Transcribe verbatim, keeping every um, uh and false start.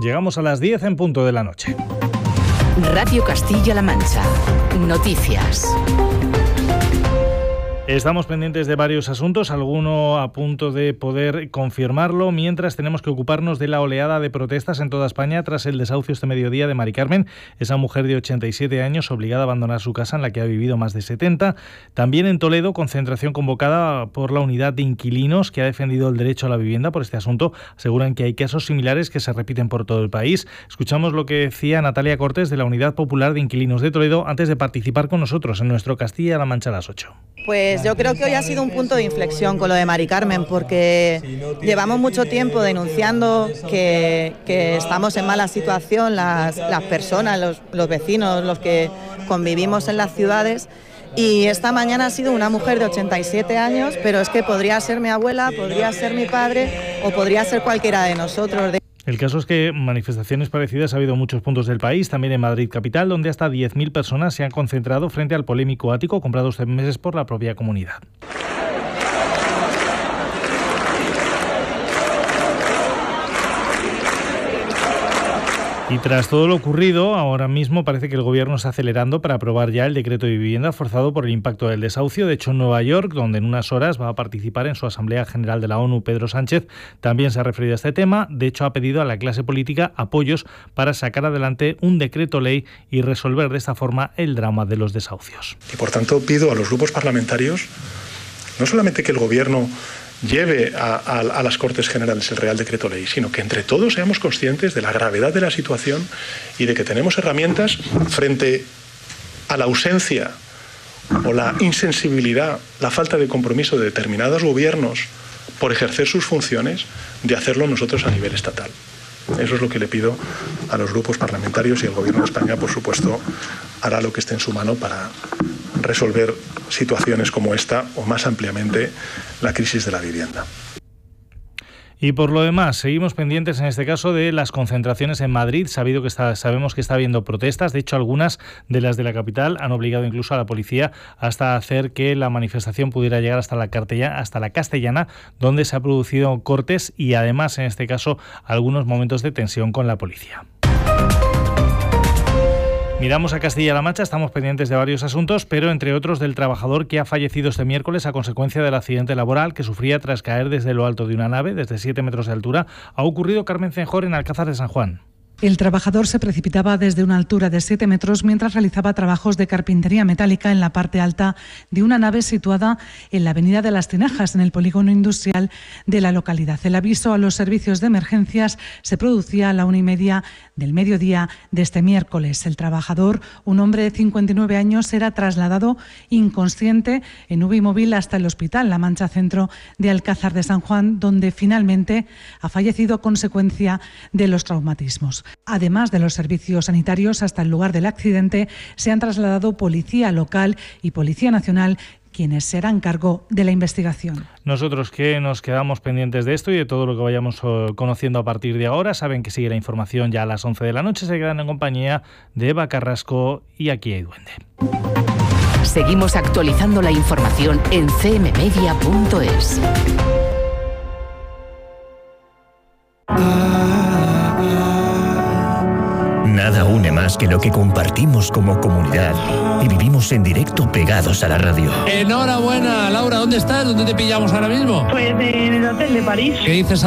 Llegamos a las diez en punto de la noche. Radio Castilla-La Mancha. Noticias. Estamos pendientes de varios asuntos, alguno a punto de poder confirmarlo, mientras tenemos que ocuparnos de la oleada de protestas en toda España tras el desahucio este mediodía de Mari Carmen, esa mujer de ochenta y siete años obligada a abandonar su casa en la que ha vivido más de setenta. También en Toledo, concentración convocada por la unidad de inquilinos que ha defendido el derecho a la vivienda por este asunto. Aseguran que hay casos similares que se repiten por todo el país. Escuchamos lo que decía Natalia Cortés de la Unidad Popular de Inquilinos de Toledo antes de participar con nosotros en nuestro Castilla-La Mancha a las ocho. Pues yo creo que hoy ha sido un punto de inflexión con lo de Mari Carmen, porque llevamos mucho tiempo denunciando que, que estamos en mala situación las, las personas, los, los vecinos, los que convivimos en las ciudades. Y esta mañana ha sido una mujer de ochenta y siete años, pero es que podría ser mi abuela, podría ser mi padre o podría ser cualquiera de nosotros. El caso es que manifestaciones parecidas ha habido en muchos puntos del país, también en Madrid capital, donde hasta diez mil personas se han concentrado frente al polémico ático comprado hace meses por la propia comunidad. Y tras todo lo ocurrido, ahora mismo parece que el Gobierno está acelerando para aprobar ya el decreto de vivienda forzado por el impacto del desahucio. De hecho, en Nueva York, donde en unas horas va a participar en su Asamblea General de la ONU, Pedro Sánchez, también se ha referido a este tema. De hecho, ha pedido a la clase política apoyos para sacar adelante un decreto ley y resolver de esta forma el drama de los desahucios. Y por tanto, pido a los grupos parlamentarios no solamente que el Gobierno lleve a, a, a las Cortes Generales el Real Decreto Ley, sino que entre todos seamos conscientes de la gravedad de la situación y de que tenemos herramientas frente a la ausencia o la insensibilidad, la falta de compromiso de determinados gobiernos por ejercer sus funciones, de hacerlo nosotros a nivel estatal. Eso es lo que le pido a los grupos parlamentarios, y el Gobierno de España, por supuesto, hará lo que esté en su mano para resolver situaciones como esta o más ampliamente la crisis de la vivienda. Y por lo demás, seguimos pendientes en este caso de las concentraciones en Madrid. Sabido que está, sabemos que está habiendo protestas. De hecho, algunas de las de la capital han obligado incluso a la policía hasta hacer que la manifestación pudiera llegar hasta la, Cartella, hasta la Castellana, donde se han producido cortes y además, en este caso, algunos momentos de tensión con la policía. Miramos a Castilla-La Mancha, estamos pendientes de varios asuntos, pero entre otros del trabajador que ha fallecido este miércoles a consecuencia del accidente laboral que sufría tras caer desde lo alto de una nave, desde siete metros de altura. Ha ocurrido, Carmen Cenjor, en Alcázar de San Juan. El trabajador se precipitaba desde una altura de siete metros mientras realizaba trabajos de carpintería metálica en la parte alta de una nave situada en la avenida de las Tinajas, en el polígono industrial de la localidad. El aviso a los servicios de emergencias se producía a la una y media del mediodía de este miércoles. El trabajador, un hombre de cincuenta y nueve años, era trasladado inconsciente en U B I móvil hasta el Hospital La Mancha Centro de Alcázar de San Juan, donde finalmente ha fallecido a consecuencia de los traumatismos. Además de los servicios sanitarios, hasta el lugar del accidente se han trasladado Policía Local y Policía Nacional, quienes se harán cargo de la investigación. Nosotros que nos quedamos pendientes de esto y de todo lo que vayamos conociendo a partir de ahora. Saben que sigue la información ya a las once de la noche. Se quedan en compañía de Eva Carrasco y Aquí hay Duende. Seguimos actualizando la información en c m media punto es. Nada une más que lo que compartimos como comunidad y vivimos en directo pegados a la radio. Enhorabuena, Laura, ¿dónde estás? ¿Dónde te pillamos ahora mismo? Pues en el hotel de París. ¿Qué dices?